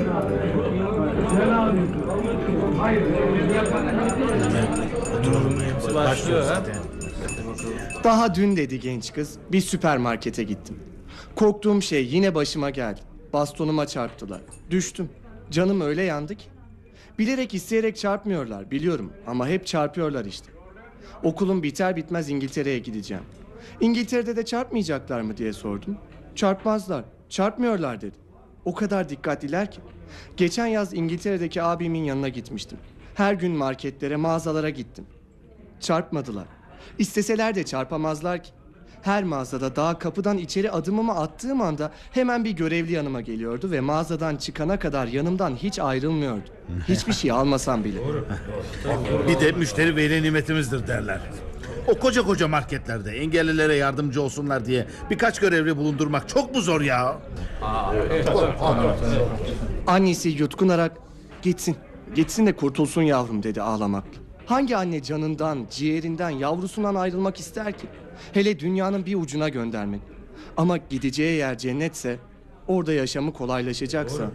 Başlıyor ha? Daha dün dedi genç kız, bir süpermarkete gittim. Korktuğum şey yine başıma geldi. Bastonuma çarptılar. Düştüm. Canım öyle yandı ki. Bilerek isteyerek çarpmıyorlar biliyorum ama hep çarpıyorlar işte. Okulum biter bitmez İngiltere'ye gideceğim. İngiltere'de de çarpmayacaklar mı diye sordum. Çarpmazlar, çarpmıyorlar dedi. O kadar dikkatliler ki. Geçen yaz İngiltere'deki abimin yanına gitmiştim. Her gün marketlere, mağazalara gittim. Çarpmadılar. İsteseler de çarpamazlar ki. Her mağazada daha kapıdan içeri adımımı attığım anda hemen bir görevli yanıma geliyordu ve mağazadan çıkana kadar yanımdan hiç ayrılmıyordu. Hiçbir şey almasam bile. Bir de müşteri veli nimetimizdir derler. O koca koca marketlerde engellilere yardımcı olsunlar diye birkaç görevli bulundurmak çok mu zor ya? Annesi yutkunarak gitsin, gitsin de kurtulsun yavrum dedi ağlamakla. Hangi anne canından, ciğerinden, yavrusundan ayrılmak ister ki? Hele dünyanın bir ucuna göndermek. Ama gideceği yer cennetse, orada yaşamı kolaylaşacaksa.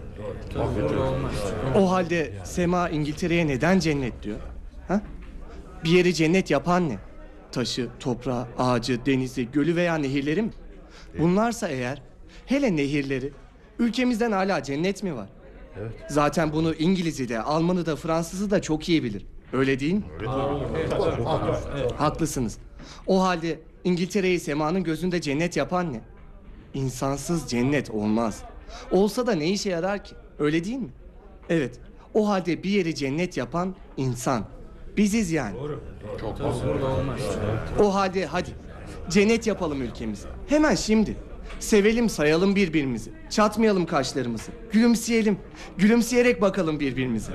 O halde Sema İngiltere'ye neden cennet diyor? Ha? Bir yeri cennet yapan ne? Taşı, toprağı, ağacı, denizi, gölü veya nehirleri mi? Bunlarsa eğer, hele nehirleri, ülkemizden hala cennet mi var? Evet. Zaten bunu İngiliz'i de, Alman'ı da, Fransız'ı da çok iyi bilir. Öyle değil mi? Haklısınız. O halde İngiltere'yi Sema'nın gözünde cennet yapan ne? İnsansız cennet olmaz. Olsa da ne işe yarar ki? Öyle değil mi? Evet. O halde bir yeri cennet yapan insan. Biziz yani. Çok fazla olmaz. O halde hadi cennet yapalım ülkemizi. Hemen şimdi. Sevelim, sayalım birbirimizi. Çatmayalım kaşlarımızı. Gülümseyelim. Gülümseyerek bakalım birbirimize.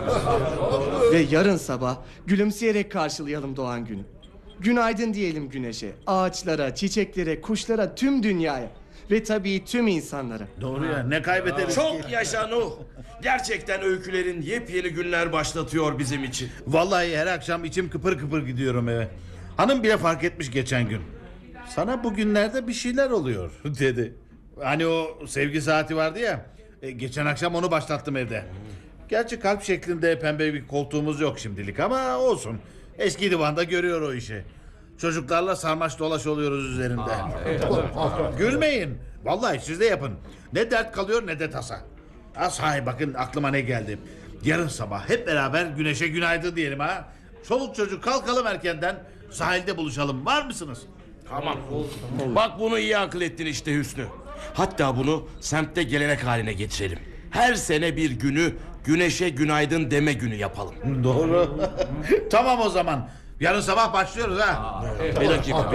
Ve yarın sabah gülümseyerek karşılayalım doğan günü. Günaydın diyelim güneşe, ağaçlara, çiçeklere, kuşlara, tüm dünyaya. Ve tabii tüm insanlara. Doğru ya, ne kaybederiz ki? Çok yaşa Nuh. Gerçekten öykülerin yepyeni günler başlatıyor bizim için. Vallahi her akşam içim kıpır kıpır gidiyorum eve. Hanım bile fark etmiş geçen gün. Sana bugünlerde bir şeyler oluyor dedi. Hani o sevgi saati vardı ya. Geçen akşam onu başlattım evde. Gerçi kalp şeklinde pembe bir koltuğumuz yok şimdilik ama olsun. Eski divanda görüyor o işi. Çocuklarla sarmaş dolaş oluyoruz üzerinde. Gülmeyin. Vallahi siz de yapın. Ne dert kalıyor ne de tasa. Sahi bakın aklıma ne geldi. Yarın sabah hep beraber güneşe günaydın diyelim ha. Çoluk çocuk kalkalım erkenden. Sahilde buluşalım. Var mısınız? Tamam. Bak bunu iyi akıl ettin işte Hüsnü. Hatta bunu semtte gelenek haline getirelim. Her sene bir günü güneşe günaydın deme günü yapalım. Doğru. Tamam o zaman. Yarın sabah başlıyoruz ha. Bir dakika.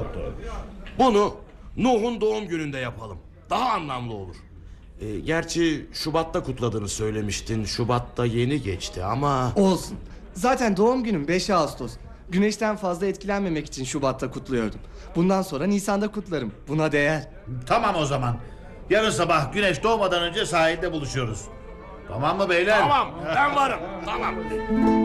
Bunu Nuh'un doğum gününde yapalım. Daha anlamlı olur. Gerçi Şubat'ta kutladığını söylemiştin. Şubat'ta yeni geçti ama... Olsun. Zaten doğum günüm 5 Ağustos. Güneşten fazla etkilenmemek için Şubat'ta kutluyordum. Bundan sonra Nisan'da kutlarım. Buna değer. Tamam o zaman. Yarın sabah güneş doğmadan önce sahilde buluşuyoruz. Tamam mı beyler? Tamam, ben varım. Tamam.